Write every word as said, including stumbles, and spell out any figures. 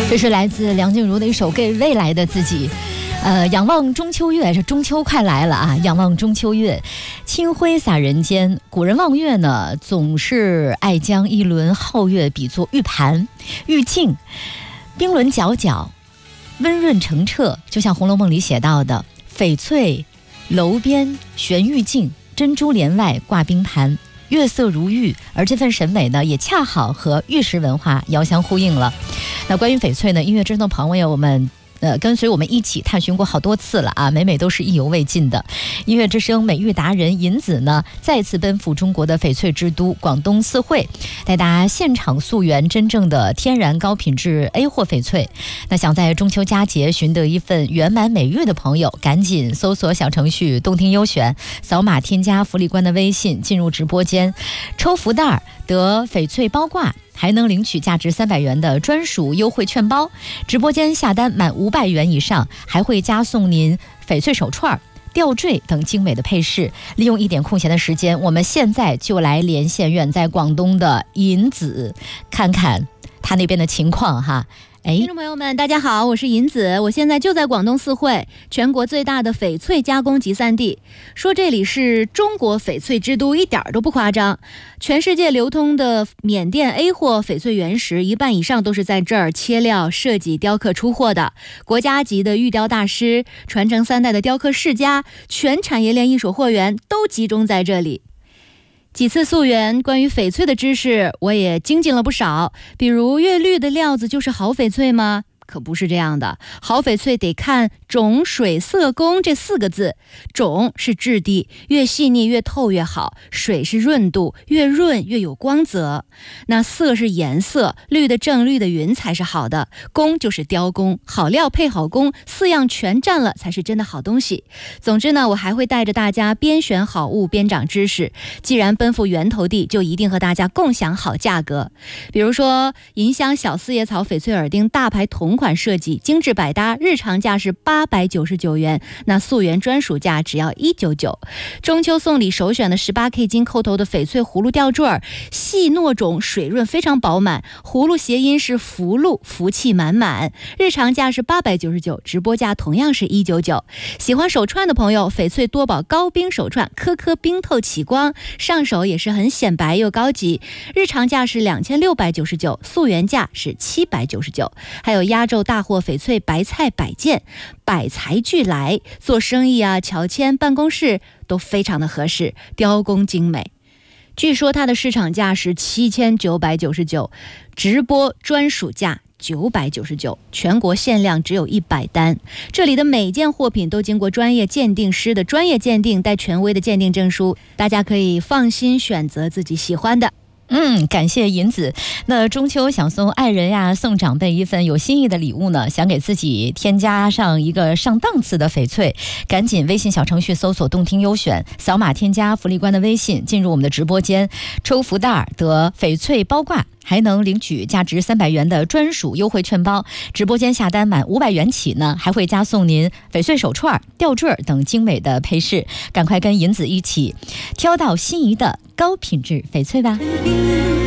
这是来自梁静茹的一首《给未来的自己》。呃，仰望中秋月，这中秋快来了啊！仰望中秋月，清辉洒人间。古人望月呢，总是爱将一轮皓月比作玉盘、玉镜，冰轮皎皎，温润澄澈，就像《红楼梦》里写到的：翡翠楼边悬玉镜，珍珠帘外挂冰盘。月色如玉，而这份审美呢，也恰好和玉石文化遥相呼应了。那关于翡翠呢，音乐之声的朋友们呃，跟随我们一起探寻过好多次了啊，每每都是意犹未尽的。音乐之声美玉达人银子呢，再次奔赴中国的翡翠之都广东四惠，带大家现场溯源真正的天然高品质 A 货翡翠。那想在中秋佳节寻得一份圆满美玉的朋友，赶紧搜索小程序动听优选，扫码添加福利官的微信，进入直播间抽福袋得翡翠包挂，还能领取价值三百元的专属优惠券包。直播间下单满五百元以上，还会加送您翡翠手串、吊坠等精美的配饰。利用一点空闲的时间，我们现在就来连线远在广东的银子，看看他那边的情况哈。 听众朋友们大家好，我是银子，我现在就在广东四惠，全国最大的翡翠加工集散地。说这里是中国翡翠之都一点都不夸张，全世界流通的缅甸 A 货翡翠原石一半以上都是在这儿切料、设计、雕刻出货的。国家级的玉雕大师，传承三代的雕刻世家，全产业链一手货源都集中在这里。几次溯源，关于翡翠的知识我也精进了不少。比如越绿的料子就是好翡翠吗？可不是这样的，好翡翠得看种、水、色、工这四个字。种是质地，越细腻越透越好；水是润度，越润越有光泽。那色是颜色，绿的正绿的匀才是好的。工就是雕工，好料配好工，四样全占了才是真的好东西。总之呢，我还会带着大家边选好物边长知识。既然奔赴源头地，就一定和大家共享好价格。比如说银香小四叶草翡翠耳钉大牌同款设计，精致百搭，日常价是八百九十九元，那溯源专属价只要一百九十九。中秋送礼首选的 十八K 金扣头的翡翠葫芦吊坠，细糯种，水润非常饱满，葫芦谐音是福禄，福气满满，日常价是八百九十九，直播价同样是一百九十九。喜欢手串的朋友，翡翠多宝高冰手串，颗颗冰透起光，上手也是很显白又高级，日常价是两千六百九十九，溯源价是七百九十九。还有压轴大货翡翠白菜摆件，百材俱来，做生意啊、乔迁、办公室都非常的合适，雕工精美。据说它的市场价是七千九百九十九，直播专属价九百九十九，全国限量只有一百单。这里的每件货品都经过专业鉴定师的专业鉴定，带权威的鉴定证书，大家可以放心选择自己喜欢的。 嗯，感谢银子。那中秋想送爱人呀、送长辈一份有心意的礼物呢，想给自己添加上一个上档次的翡翠，赶紧微信小程序搜索动听优选，扫码添加福利官的微信，进入我们的直播间抽福袋得翡翠包挂，还能领取价值三百元的专属优惠券包。直播间下单满五百元起呢，还会加送您翡翠手串、吊坠等精美的配饰。赶快跟银子一起挑到心仪的高品质翡翠吧。